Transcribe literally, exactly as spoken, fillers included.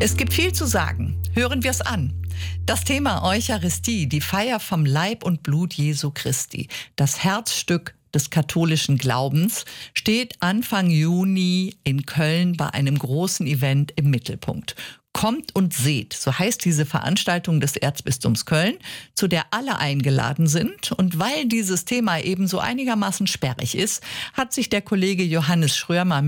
Es gibt viel zu sagen. Hören wir es an. Das Thema Eucharistie, die Feier vom Leib und Blut Jesu Christi, das Herzstück des katholischen Glaubens, steht Anfang Juni in Köln bei einem großen Event im Mittelpunkt. Kommt und seht, so heißt diese Veranstaltung des Erzbistums Köln, zu der alle eingeladen sind. Und weil dieses Thema eben so einigermaßen sperrig ist, hat sich der Kollege Johannes Schrömer